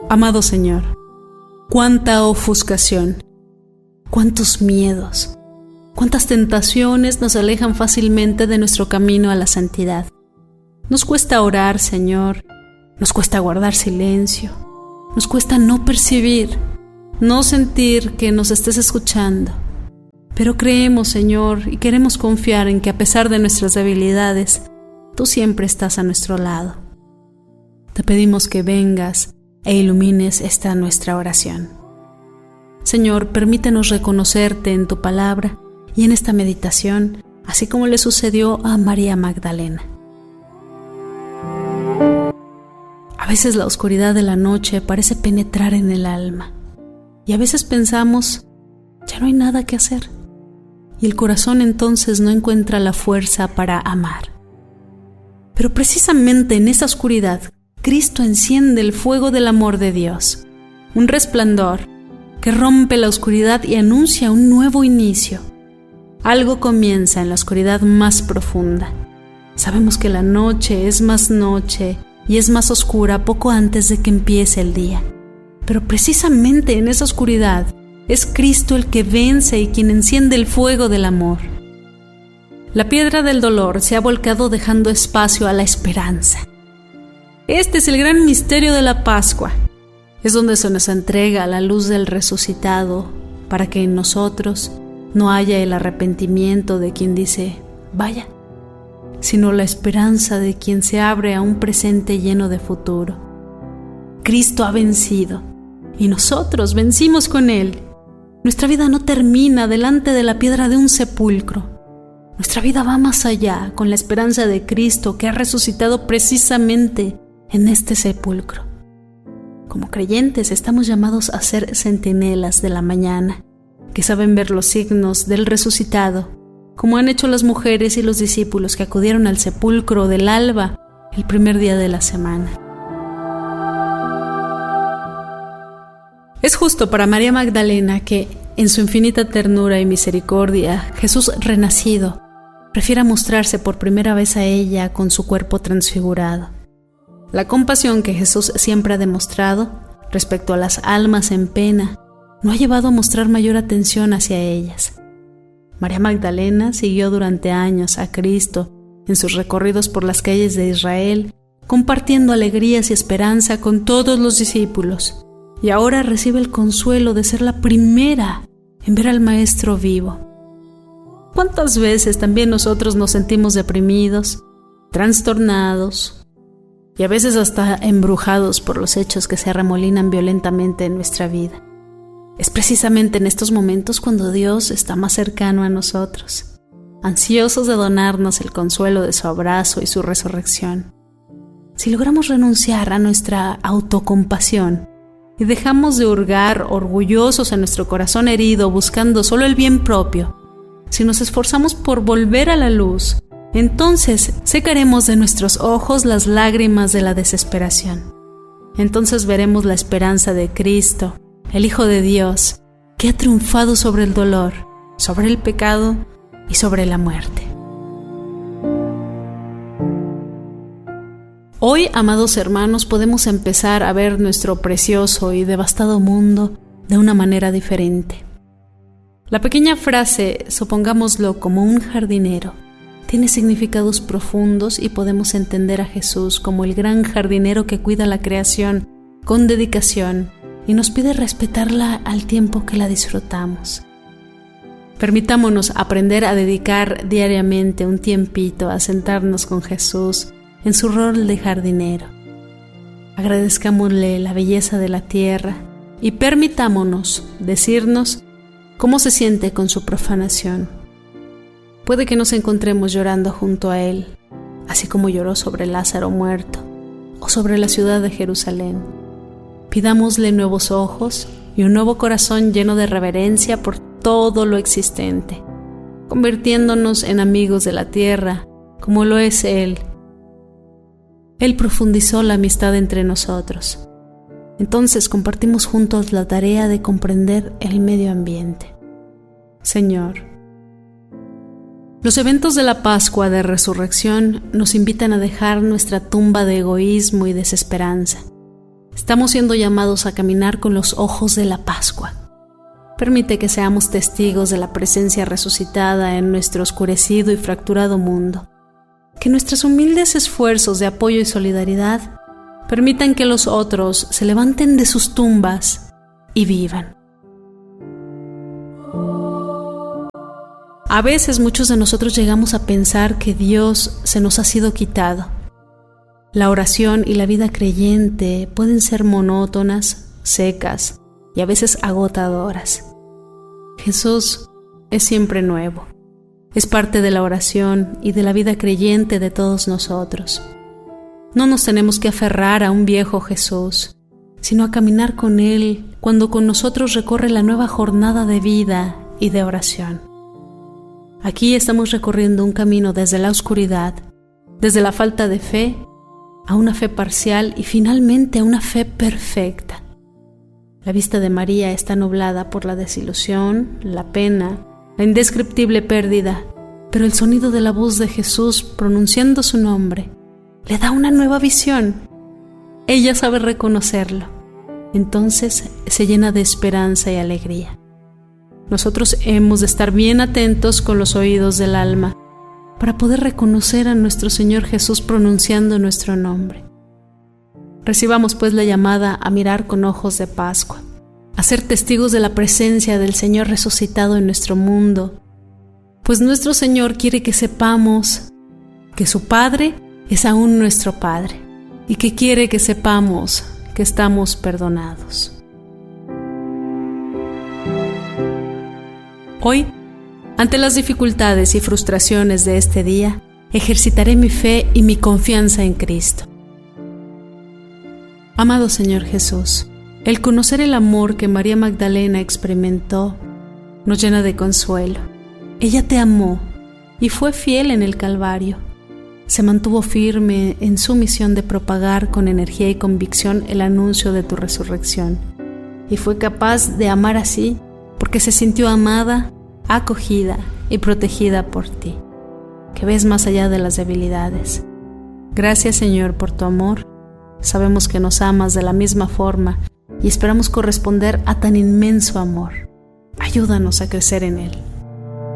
Amado Señor, cuánta ofuscación, cuántos miedos, cuántas tentaciones nos alejan fácilmente de nuestro camino a la santidad. Nos cuesta orar, Señor, nos cuesta guardar silencio, nos cuesta no percibir, no sentir que nos estés escuchando. Pero creemos, Señor, y queremos confiar en que a pesar de nuestras debilidades, tú siempre estás a nuestro lado. Te pedimos que vengas e ilumines esta nuestra oración. Señor, permítenos reconocerte en tu palabra y en esta meditación, así como le sucedió a María Magdalena. A veces la oscuridad de la noche parece penetrar en el alma y a veces pensamos, ya no hay nada que hacer, y el corazón entonces no encuentra la fuerza para amar. Pero precisamente en esa oscuridad, Cristo enciende el fuego del amor de Dios, un resplandor que rompe la oscuridad y anuncia un nuevo inicio. Algo comienza en la oscuridad más profunda. Sabemos que la noche es más noche y es más oscura poco antes de que empiece el día. Pero precisamente en esa oscuridad es Cristo el que vence y quien enciende el fuego del amor. La piedra del dolor se ha volcado dejando espacio a la esperanza. Este es el gran misterio de la Pascua. Es donde se nos entrega la luz del resucitado para que en nosotros no haya el arrepentimiento de quien dice, vaya, sino la esperanza de quien se abre a un presente lleno de futuro. Cristo ha vencido y nosotros vencimos con Él. Nuestra vida no termina delante de la piedra de un sepulcro. Nuestra vida va más allá con la esperanza de Cristo que ha resucitado precisamente en este sepulcro. Como creyentes estamos llamados a ser centinelas de la mañana, que saben ver los signos del resucitado, como han hecho las mujeres y los discípulos que acudieron al sepulcro del alba el primer día de la semana. Es justo para María Magdalena que, en su infinita ternura y misericordia, Jesús renacido prefiera mostrarse por primera vez a ella con su cuerpo transfigurado. La compasión que Jesús siempre ha demostrado respecto a las almas en pena no ha llevado a mostrar mayor atención hacia ellas. María Magdalena siguió durante años a Cristo en sus recorridos por las calles de Israel, compartiendo alegrías y esperanza con todos los discípulos, y ahora recibe el consuelo de ser la primera en ver al Maestro vivo. ¿Cuántas veces también nosotros nos sentimos deprimidos, trastornados, y a veces hasta embrujados por los hechos que se arremolinan violentamente en nuestra vida? Es precisamente en estos momentos cuando Dios está más cercano a nosotros, ansiosos de donarnos el consuelo de su abrazo y su resurrección. Si logramos renunciar a nuestra autocompasión y dejamos de hurgar orgullosos en nuestro corazón herido buscando solo el bien propio, si nos esforzamos por volver a la luz, entonces secaremos de nuestros ojos las lágrimas de la desesperación. Entonces veremos la esperanza de Cristo, el Hijo de Dios, que ha triunfado sobre el dolor, sobre el pecado y sobre la muerte. Hoy, amados hermanos, podemos empezar a ver nuestro precioso y devastado mundo de una manera diferente. La pequeña frase, supongámoslo como un jardinero, tiene significados profundos y podemos entender a Jesús como el gran jardinero que cuida la creación con dedicación y nos pide respetarla al tiempo que la disfrutamos. Permitámonos aprender a dedicar diariamente un tiempito a sentarnos con Jesús en su rol de jardinero. Agradezcámosle la belleza de la tierra y permitámonos decirnos cómo se siente con su profanación. Puede que nos encontremos llorando junto a Él, así como lloró sobre Lázaro muerto o sobre la ciudad de Jerusalén. Pidámosle nuevos ojos y un nuevo corazón lleno de reverencia por todo lo existente, convirtiéndonos en amigos de la tierra, como lo es Él. Él profundizó la amistad entre nosotros. Entonces compartimos juntos la tarea de comprender el medio ambiente. Señor, los eventos de la Pascua de Resurrección nos invitan a dejar nuestra tumba de egoísmo y desesperanza. Estamos siendo llamados a caminar con los ojos de la Pascua. Permite que seamos testigos de la presencia resucitada en nuestro oscurecido y fracturado mundo. Que nuestros humildes esfuerzos de apoyo y solidaridad permitan que los otros se levanten de sus tumbas y vivan. A veces muchos de nosotros llegamos a pensar que Dios se nos ha sido quitado. La oración y la vida creyente pueden ser monótonas, secas y a veces agotadoras. Jesús es siempre nuevo. Es parte de la oración y de la vida creyente de todos nosotros. No nos tenemos que aferrar a un viejo Jesús, sino a caminar con Él cuando con nosotros recorre la nueva jornada de vida y de oración. Aquí estamos recorriendo un camino desde la oscuridad, desde la falta de fe, a una fe parcial y finalmente a una fe perfecta. La vista de María está nublada por la desilusión, la pena, la indescriptible pérdida, pero el sonido de la voz de Jesús pronunciando su nombre le da una nueva visión. Ella sabe reconocerlo. Entonces se llena de esperanza y alegría. Nosotros hemos de estar bien atentos con los oídos del alma para poder reconocer a nuestro Señor Jesús pronunciando nuestro nombre. Recibamos pues la llamada a mirar con ojos de Pascua, a ser testigos de la presencia del Señor resucitado en nuestro mundo, pues nuestro Señor quiere que sepamos que su Padre es aún nuestro Padre y que quiere que sepamos que estamos perdonados. Hoy, ante las dificultades y frustraciones de este día, ejercitaré mi fe y mi confianza en Cristo. Amado Señor Jesús, el conocer el amor que María Magdalena experimentó nos llena de consuelo. Ella te amó y fue fiel en el Calvario. Se mantuvo firme en su misión de propagar con energía y convicción el anuncio de tu resurrección. Y fue capaz de amar así porque se sintió amada, acogida y protegida por ti, que ves más allá de las debilidades. Gracias, Señor, por tu amor. Sabemos que nos amas de la misma forma y esperamos corresponder a tan inmenso amor. Ayúdanos a crecer en él.